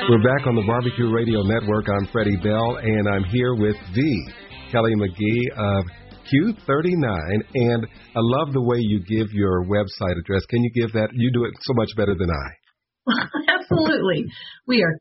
We're back on the Barbecue Radio Network. I'm Freddie Bell, and I'm here with the Kelly McGee of Q39. And I love the way you give your website address. Can you give that? You do it so much better than I. Absolutely. We are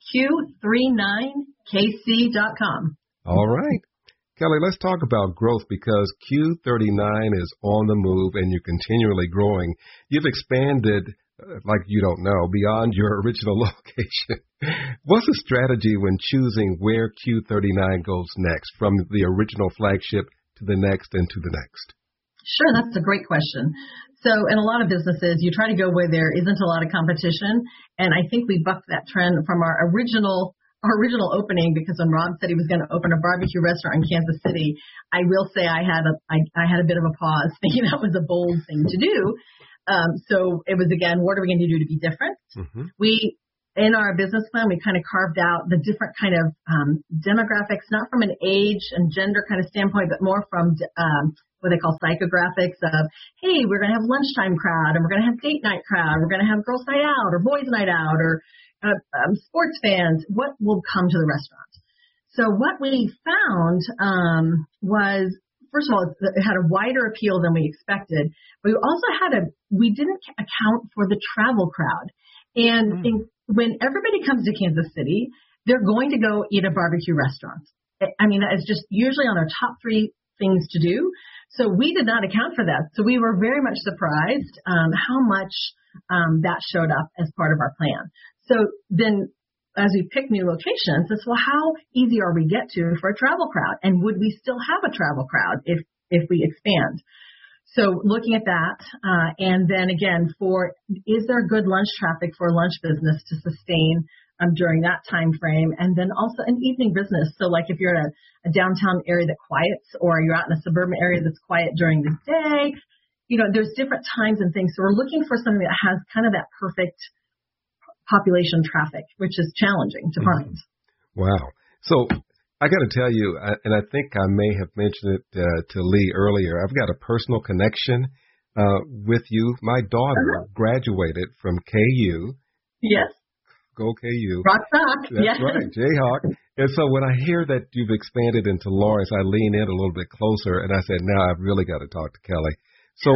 Q39KC.com. All right. Kelly, let's talk about growth because Q39 is on the move and you're continually growing. You've expanded, like you don't know, beyond your original location. What's the strategy when choosing where Q39 goes next, from the original flagship to the next and to the next? Sure, that's a great question. So in a lot of businesses, you try to go where there isn't a lot of competition, and I think we bucked that trend from our original opening, because when Rob said he was going to open a barbecue restaurant in Kansas City, I will say I had a bit of a pause, thinking that was a bold thing to do. So it was, again, what are we going to do to be different? Mm-hmm. In our business plan, we kind of carved out the different kind of demographics, not from an age and gender kind of standpoint, but more from what they call psychographics of, hey, we're going to have lunchtime crowd, and we're going to have date night crowd, we're going to have girls night out or boys night out, or sports fans. What will come to the restaurant? So what we found was, first of all, it had a wider appeal than we expected. But we also we didn't account for the travel crowd. And when everybody comes to Kansas City, they're going to go eat at barbecue restaurants. I mean, that is just usually on their top 3 things to do. So we did not account for that. So we were very much surprised how much that showed up as part of our plan. So then as we pick new locations, it's, well, how easy are we get to for a travel crowd? And would we still have a travel crowd if we expand? So looking at that, and then again, is there good lunch traffic for lunch business to sustain during that time frame? And then also an evening business. So like if you're in a downtown area that quiets, or you're out in a suburban area that's quiet during the day, there's different times and things. So we're looking for something that has kind of that perfect population traffic, which is challenging to find. Wow. So I got to tell you, and I think I may have mentioned it to Lee earlier, I've got a personal connection with you. My daughter graduated from KU. Yes. Go KU. Rock Sock. That's right, Jayhawk. And so when I hear that you've expanded into Lawrence, I lean in a little bit closer, and I said, now I've really got to talk to Kelly. So,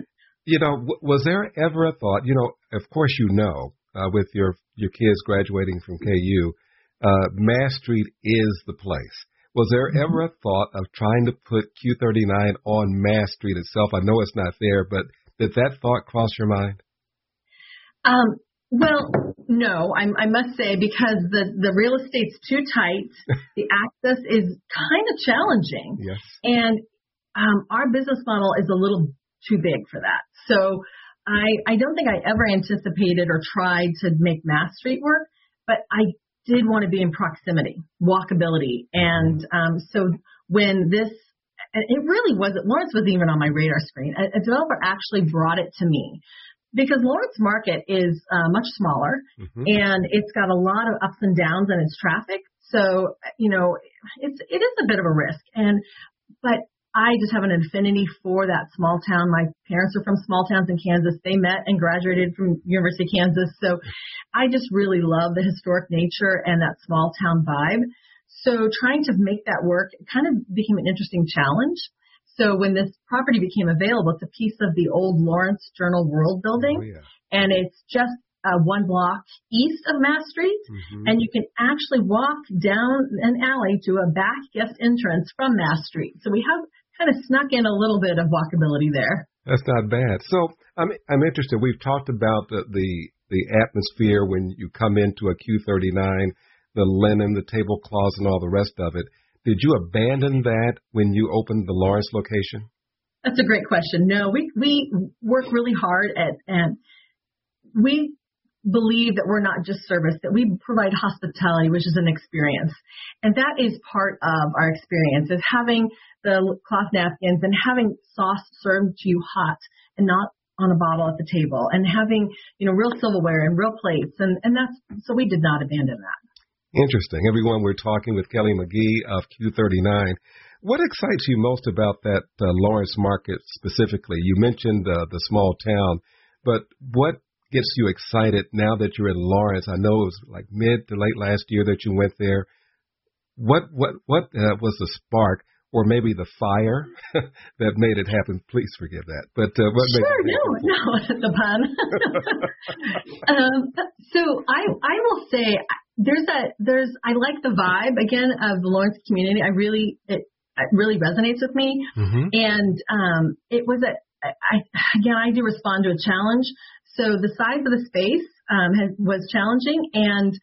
was there ever a thought, of course with your kids graduating from KU, Mass Street is the place. Was there ever a thought of trying to put Q39 on Mass Street itself? I know it's not there, but did that thought cross your mind? Well, no, I must say, because the real estate's too tight, the access is kind of challenging. Yes. And our business model is a little too big for that. So I don't think I ever anticipated or tried to make Mass Street work, but I did want to be in proximity, walkability. And so when it really wasn't, Lawrence wasn't even on my radar screen. A developer actually brought it to me because Lawrence Market is much smaller, and it's got a lot of ups and downs in its traffic. So, it is a bit of a risk. But I just have an affinity for that small town. My parents are from small towns in Kansas. They met and graduated from University of Kansas. So I just really love the historic nature and that small town vibe. So trying to make that work kind of became an interesting challenge. So when this property became available, it's a piece of the old Lawrence Journal World building. Oh, yeah. And it's just 1 block east of Mass Street. And you can actually walk down an alley to a back guest entrance from Mass Street. So we have kind of snuck in a little bit of walkability there. That's not bad. So I'm interested. We've talked about the atmosphere when you come into a Q39, the linen, the tablecloths, and all the rest of it. Did you abandon that when you opened the Lawrence location? That's a great question. No, we work really hard and we believe that we're not just service, that we provide hospitality, which is an experience. And that is part of our experience, is having the cloth napkins and having sauce served to you hot and not on a bottle at the table, and having, real silverware and real plates. And so we did not abandon that. Interesting. Everyone, we're talking with Kelly McGee of Q39. What excites you most about that Lawrence market specifically? You mentioned the small town, but what gets you excited now that you're in Lawrence? I know it was like mid to late last year that you went there. What was the spark, or maybe the fire that made it happen? Please forgive that. But what made it happen? No, the pun. So I will say I like the vibe again of the Lawrence community. It really resonates with me, and it was I do respond to a challenge. So the size of the space was challenging, and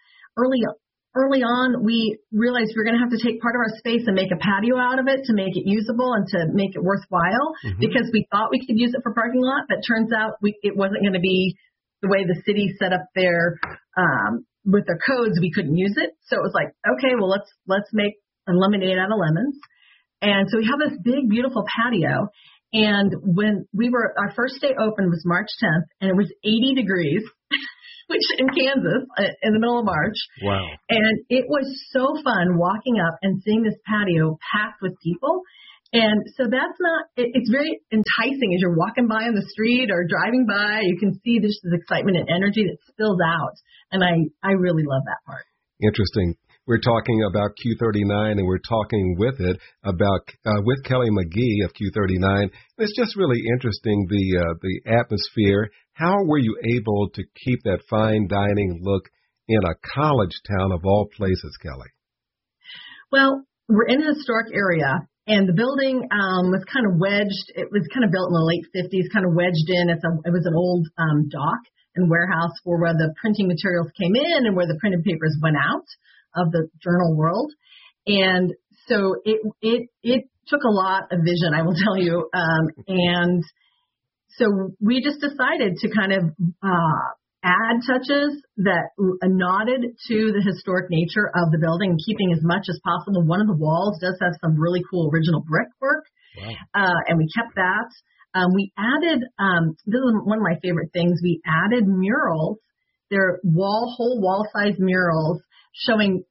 early on, we realized we were going to have to take part of our space and make a patio out of it to make it usable and to make it worthwhile, because we thought we could use it for parking lot, but turns out it wasn't going to be the way the city set up their with their codes. We couldn't use it, so it was like, okay, well let's make a lemonade out of lemons. And so we have this big, beautiful patio. And when our first day open was March 10th, and it was 80 degrees. Which in Kansas, in the middle of March. Wow. And it was so fun walking up and seeing this patio packed with people. And so it's very enticing as you're walking by on the street or driving by. You can see this excitement and energy that spills out. And I really love that part. Interesting. We're talking about Q39, and we're talking with Kelly McGee of Q39. It's just really interesting, the atmosphere. How were you able to keep that fine dining look in a college town of all places, Kelly? Well, we're in a historic area, and the building was kind of wedged. It was kind of built in the late 50s, kind of wedged in. It was an old dock and warehouse for where the printing materials came in and where the printed papers went out of the journal world. And so it took a lot of vision, I will tell you. And so we just decided to kind of add touches that nodded to the historic nature of the building, keeping as much as possible. One of the walls does have some really cool original brickwork. Wow. And we kept that. We added, this is one of my favorite things, we added murals. They're whole wall-size murals showing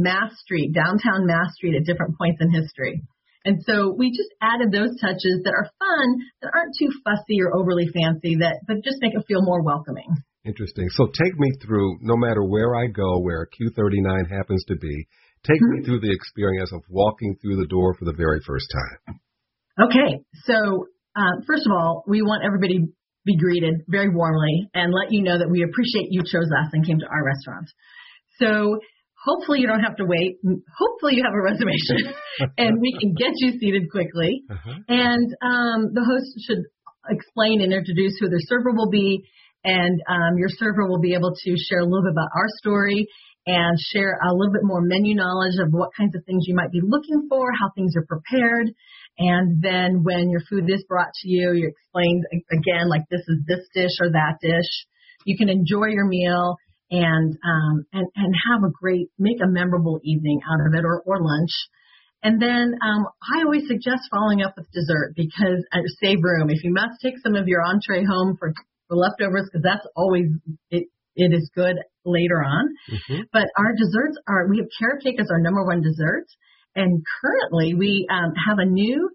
downtown Mass Street at different points in history. And so we just added those touches that are fun, that aren't too fussy or overly fancy, but just make it feel more welcoming. Interesting. So take me through, no matter where I go, where Q39 happens to be, take me through the experience of walking through the door for the very first time. Okay. So first of all, we want everybody to be greeted very warmly and let you know that we appreciate you chose us and came to our restaurant. So hopefully you don't have to wait. Hopefully you have a reservation and we can get you seated quickly. And the host should explain and introduce who their server will be. And your server will be able to share a little bit about our story and share a little bit more menu knowledge of what kinds of things you might be looking for, how things are prepared. And then when your food is brought to you, you explain again, like this is this dish or that dish. You can enjoy your meal and have make a memorable evening out of it or lunch. And then I always suggest following up with dessert because save room. If you must take some of your entree home for leftovers, because that's always, it is good later on. But our desserts we have carrot cake as our number one dessert. And currently we have a new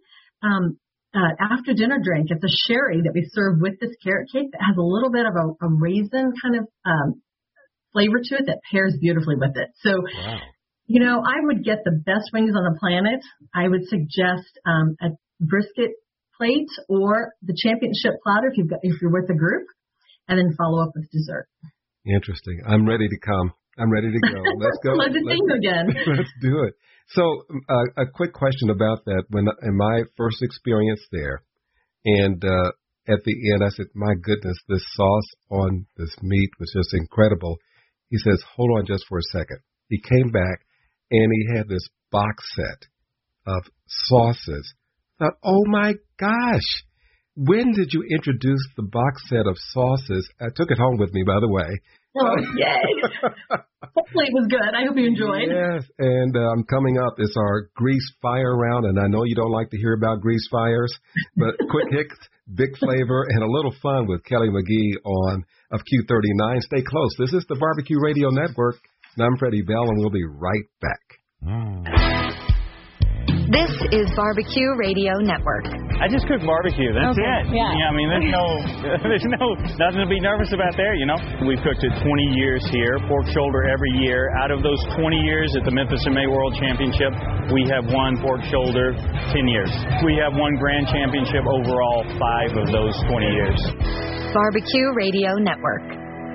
after dinner drink. It's a sherry that we serve with this carrot cake that has a little bit of a raisin kind of flavor to it that pairs beautifully with it. So, wow. I would get the best wings on the planet. I would suggest a brisket plate or the championship platter if you're with a group, and then follow up with dessert. Interesting. I'm ready to come. I'm ready to go. Let's go. Let's see you again. Let's do it. So a quick question about that. In my first experience there, and at the end, I said, my goodness, this sauce on this meat was just incredible. He says, hold on just for a second. He came back, and he had this box set of sauces. I thought, oh, my gosh. When did you introduce the box set of sauces? I took it home with me, by the way. Oh, yay. Hopefully it was good. I hope you enjoyed. Yes, and coming up is our grease fire round, and I know you don't like to hear about grease fires, but quick hits, big flavor, and a little fun with Kelly McGee of Q39. Stay close. This is the Barbecue Radio Network, and I'm Freddie Bell, and we'll be right back. This is Barbecue Radio Network. I just cook barbecue. That's it. Yeah. I mean, there's nothing to be nervous about there, We've cooked it 20 years here, pork shoulder every year. Out of those 20 years at the Memphis MMA World Championship, we have won pork shoulder 10 years. We have won grand championship overall 5 of those 20 years. Barbecue Radio Network.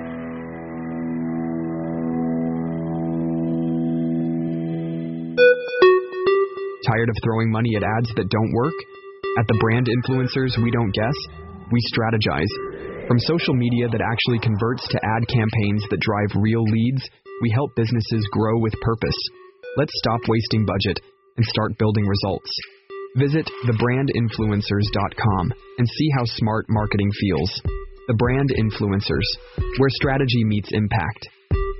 Tired of throwing money at ads that don't work? At the Brand Influencers We Don't Guess, we strategize. From social media that actually converts to ad campaigns that drive real leads, we help businesses grow with purpose. Let's stop wasting budget and start building results. Visit thebrandinfluencers.com and see how smart marketing feels. The Brand Influencers, where strategy meets impact.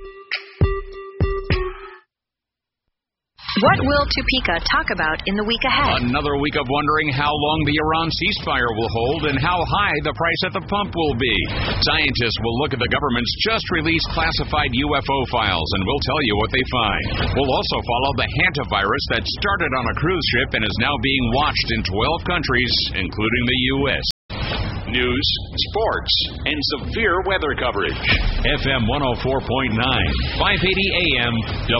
What will Topeka talk about in the week ahead? Another week of wondering how long the Iran ceasefire will hold and how high the price at the pump will be. Scientists will look at the government's just-released classified UFO files, and we'll tell you what they find. We'll also follow the hantavirus that started on a cruise ship and is now being watched in 12 countries, including the U.S. News, sports, and severe weather coverage. FM 104.9, 580 AM,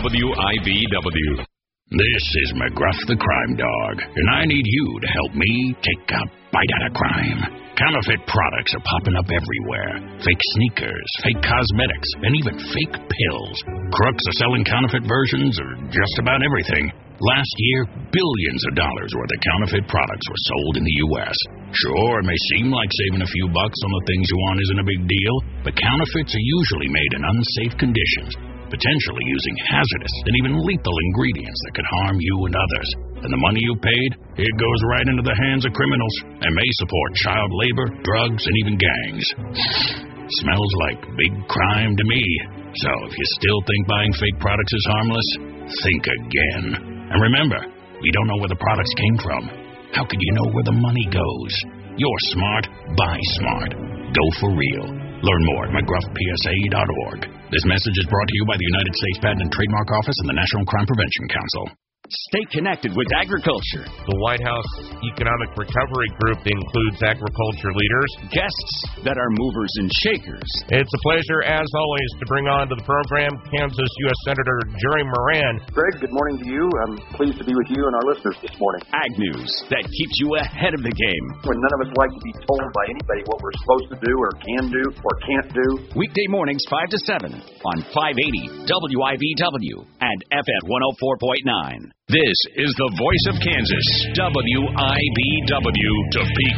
WIBW. This is McGruff the Crime Dog, and I need you to help me take a bite out of crime. Counterfeit products are popping up everywhere. Fake sneakers, fake cosmetics, and even fake pills. Crooks are selling counterfeit versions of just about everything. Last year, billions of dollars worth of counterfeit products were sold in the U.S. Sure, it may seem like saving a few bucks on the things you want isn't a big deal, but counterfeits are usually made in unsafe conditions, potentially using hazardous and even lethal ingredients that could harm you and others. And the money you paid, it goes right into the hands of criminals and may support child labor, drugs, and even gangs. Smells like big crime to me. So if you still think buying fake products is harmless, think again. And remember, we don't know where the products came from. How could you know where the money goes? You're smart, buy smart. Go for real. Learn more at McGruffPSA.org. This message is brought to you by the United States Patent and Trademark Office and the National Crime Prevention Council. Stay connected with agriculture. The White House Economic Recovery Group includes agriculture leaders, guests that are movers and shakers. It's a pleasure, as always, to bring on to the program Kansas U.S. Senator Jerry Moran. Greg, good morning to you. I'm pleased to be with you and our listeners this morning. Ag news that keeps you ahead of the game. When none of us like to be told by anybody what we're supposed to do or can do or can't do. Weekday mornings 5 to 7 on 580 WIBW and FM 104.9. This is the voice of Kansas, WIBW, Topeka.